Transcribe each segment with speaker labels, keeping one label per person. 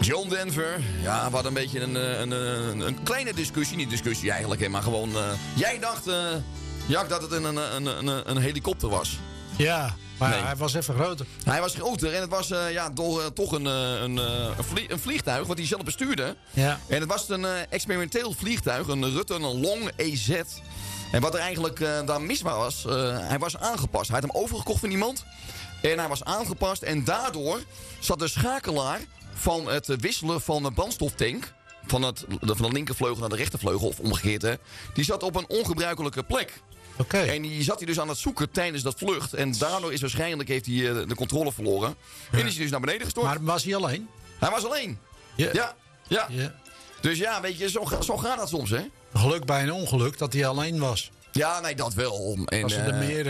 Speaker 1: John Denver. Ja, we hadden een beetje een kleine discussie. Niet discussie eigenlijk, hè, maar gewoon... jij dacht, Jack, dat het een helikopter was.
Speaker 2: Ja, maar hij was even groter.
Speaker 1: Hij was groter en het was toch een vliegtuig wat hij zelf bestuurde. Ja. En het was een experimenteel vliegtuig, een Rutte, een Long EZ. En wat er eigenlijk daar mis was, hij was aangepast. Hij had hem overgekocht van iemand. En hij was aangepast en daardoor zat de schakelaar van het wisselen van de brandstoftank... van de linkervleugel naar de rechtervleugel, of omgekeerd, hè, die zat op een ongebruikelijke plek.
Speaker 2: Okay.
Speaker 1: En die zat hij dus aan het zoeken tijdens dat vlucht. En daardoor heeft hij de controle verloren. Ja. En is hij dus naar beneden gestort.
Speaker 2: Maar was hij alleen?
Speaker 1: Hij was alleen.
Speaker 2: Yeah.
Speaker 1: Ja. Dus ja, weet je, zo gaat dat soms, hè.
Speaker 2: Geluk bij een ongeluk dat hij alleen was.
Speaker 1: Ja, nee, dat wel. En,
Speaker 2: was er meer...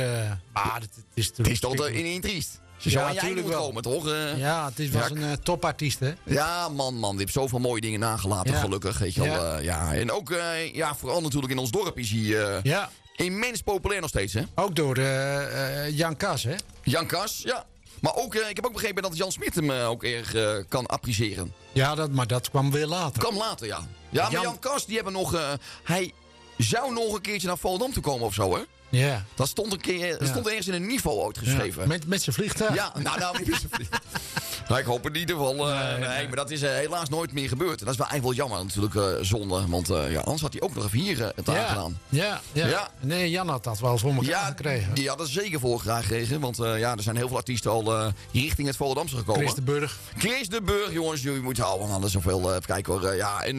Speaker 1: het is toch in triest. Ze zou aan je eind moeten komen, toch?
Speaker 2: Ja, het was een topartiest, hè?
Speaker 1: Ja, man. Die heeft zoveel mooie dingen nagelaten, gelukkig. Weet je wel. En ook, vooral natuurlijk in ons dorp is hij... immens populair nog steeds, hè?
Speaker 2: Ook door Jan Kas, hè?
Speaker 1: Jan Kas, ja. Maar ook, ik heb ook begrepen dat Jan Smit hem ook erg kan appreciëren.
Speaker 2: Ja, maar dat kwam weer later.
Speaker 1: Kwam later, ja. Ja, maar Jan Kas, die hebben nog... hij zou nog een keertje naar Volendam toe komen of zo, hè?
Speaker 2: Ja.
Speaker 1: Dat stond stond ergens in een niveau uitgeschreven.
Speaker 2: Ja, met zijn vliegtuig?
Speaker 1: Ja, nou niet met zijn vliegtuig. Nou, ik hoop het in ieder geval. Nee, maar dat is helaas nooit meer gebeurd. En dat is wel eigenlijk wel jammer natuurlijk, zonde. Want anders had hij ook nog even hier het aangedaan.
Speaker 2: Ja. Nee, Jan had dat wel voor elkaar gekregen.
Speaker 1: Die had het zeker voor graag gekregen. Want er zijn heel veel artiesten al richting het Volendamse gekomen. Chris de Burg, jongens. Jullie moeten houden. Want anders zoveel. Even kijken hoor.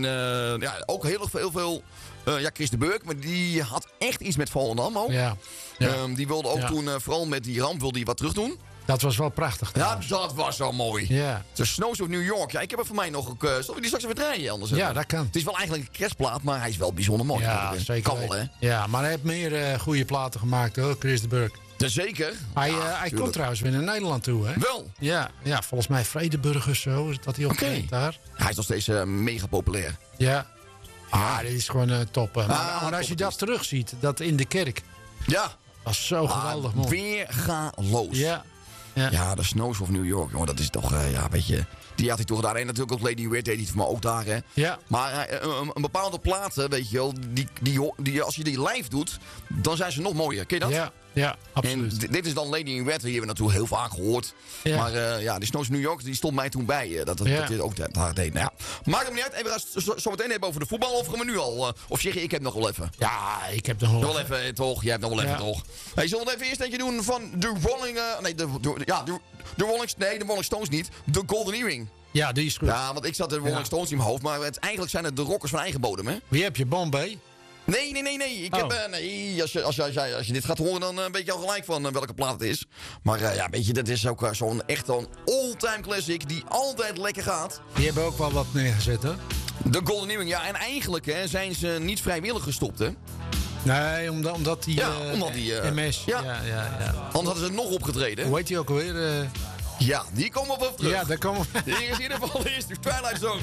Speaker 1: Ook heel veel... Chris de Burg, maar die had echt iets met Volendam ook. Ja. Die wilde ook toen, vooral met die ramp, wilde hij wat terug doen.
Speaker 2: Dat was wel prachtig.
Speaker 1: Trouwens. Ja, dat was zo mooi.
Speaker 2: Ja.
Speaker 1: The Snows of New York. Ja, ik heb er voor mij nog ook... Zal ik die straks even draaien anders?
Speaker 2: Ja, dat kan.
Speaker 1: Het is wel eigenlijk een kerstplaat, maar hij is wel bijzonder mooi.
Speaker 2: Ja, zeker.
Speaker 1: Kan wel, hè?
Speaker 2: Ja, maar hij heeft meer goede platen gemaakt, hoor, Chris de Burg.
Speaker 1: Zeker.
Speaker 2: Hij komt trouwens weer naar Nederland toe, hè?
Speaker 1: Wel?
Speaker 2: Ja, volgens mij Vredeburg of zo, dat hij optreedt daar.
Speaker 1: Hij is nog steeds mega populair.
Speaker 2: Ja. Dit is gewoon top. Maar als je dat terugziet, dat in de kerk.
Speaker 1: Ja.
Speaker 2: Dat is zo geweldig mooi.
Speaker 1: Weergaloos. Ja, de Snows of New York, jongen, dat is toch, weet je... Die had hij toch daar. En natuurlijk ook Lady Weird deed hij voor mij ook daar, hè. Ja. Maar een bepaalde platen, weet je wel, die, als je die live doet, dan zijn ze nog mooier. Ken je dat?
Speaker 2: Ja, absoluut.
Speaker 1: En dit is dan Lady Weird, die hebben we natuurlijk heel vaak gehoord. Ja. Maar die Snows New York, die stond mij toen bij. Dat dit ook daar deed. Nou, maakt hem niet uit. En we gaan het zo meteen hebben over de voetbal. Of gaan we nu al? Of zeg je, ik heb nog wel even?
Speaker 2: Ja, ik heb nog
Speaker 1: wel even. Toch? Jij hebt nog wel even, toch? Hey, zullen we even eerst eentje doen van de Rolling... de Rolling Stones niet. De Golden Earring.
Speaker 2: Ja, die is goed.
Speaker 1: Ja, want ik zat de Rolling Stones in mijn hoofd. Maar eigenlijk zijn het de rockers van eigen bodem, hè?
Speaker 2: Wie heb je? Bombay?
Speaker 1: Nee. Ik heb, als je dit gaat horen, dan weet je al gelijk van welke plaat het is. Maar weet je, dat is ook zo'n echt een all-time classic die altijd lekker gaat.
Speaker 2: Die hebben ook wel wat neergezet, hè?
Speaker 1: De Golden Earring, ja. En eigenlijk zijn ze niet vrijwillig gestopt, hè?
Speaker 2: Nee, omdat die...
Speaker 1: omdat die...
Speaker 2: MS. Ja.
Speaker 1: Anders hadden ze nog opgetreden.
Speaker 2: Hoe heet die ook alweer?
Speaker 1: Ja, die komen we op terug.
Speaker 2: Ja, daar komen we.
Speaker 1: Hier is in ieder geval eerst de Twilight Zone.